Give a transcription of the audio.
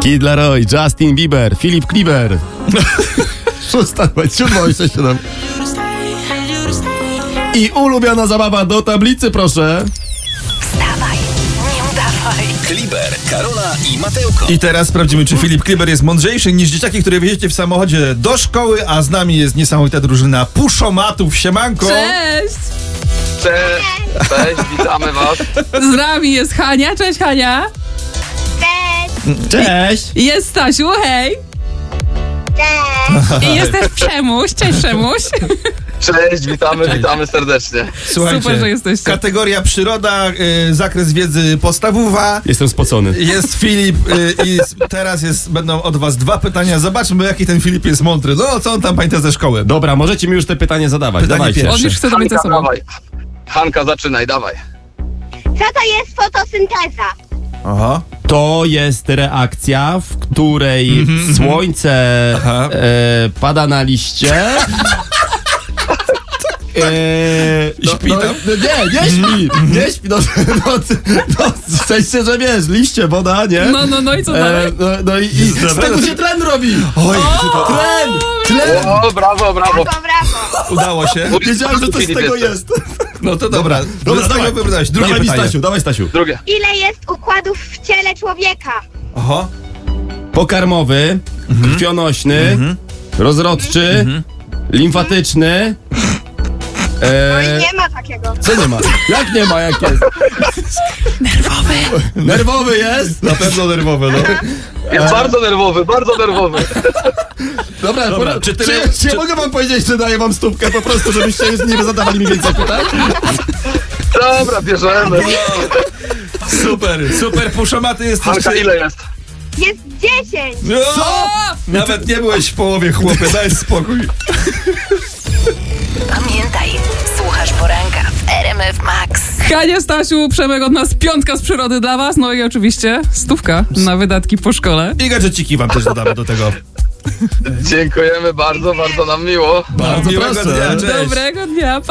Kid Laroi, Justin Bieber, Filip Kliber. 6:27. I ulubiona zabawa do tablicy, proszę. Wstawaj, nie udawaj. Kliber, Karola i Mateuko. I teraz sprawdzimy, czy Filip Kliber jest mądrzejszy niż dzieciaki, które wieziecie w samochodzie do szkoły, a z nami jest niesamowita drużyna Puszomatów. Siemanko! Cześć! Cześć, witamy was. Z nami jest Hania. Cześć, Hania. Cześć. I jest Stasiu, hej. I jest też Przemuś. Cześć, Przemuś. Cześć, witamy serdecznie. Słuchajcie, Super, że jesteście. kategoria przyroda, zakres wiedzy podstawowa. Jestem spocony. Jest Filip i teraz będą od was 2 pytania. Zobaczmy, jaki ten Filip jest mądry. No, co on tam pamięta ze szkoły? Dobra, możecie mi już te pytania zadawać. Pytanie Dawajcie. pierwsze. On już chce to mieć za sobą. Dawaj. Hanka, zaczynaj, dawaj. Co to jest fotosynteza? Aha. To jest reakcja, w której słońce Aha. pada na liście. Śpi tam? Nie śpi. Nie śpi. W sensie, że wiesz, liście, woda, nie? No i co dalej? No i z tego się tlen robi. Oj, Tlen. O, brawo. Brawo. udało się. Wiedziałem, że coś z tego jest. No to dobra. Dobra, dawaj. Wybrałeś. Drugie Dawaj mi, pytanie. Stasiu, dawaj, Stasiu. Drugie. Ile jest układów w ciele człowieka? Aha. Pokarmowy, krwionośny, rozrodczy, limfatyczny. No i nie ma takiego. Co nie ma? Jak nie ma, jak jest? Nerwowy jest? Na pewno nerwowe, no. Jest bardzo nerwowy. Dobra, czy czy, tyle- czy mogę wam powiedzieć, że daję wam stówkę po prostu, żebyście nie zadawali mi więcej pytań? Dobra, bierzemy. Super, Puszomaty jesteście. Hanka, ile jest? Jest 10. Co? Nawet nie byłeś w połowie, chłopie, daj spokój. Pamiętaj, słuchasz poranka w RMF Max. Hania, Stasiu, Przemek od nas 5 z przyrody dla was. No i oczywiście 100 na wydatki po szkole. I gadżeciki wam też dodamy do tego. Dziękujemy bardzo nam miło. Bardzo Miłego proszę. dnia, cześć. Dobrego dnia.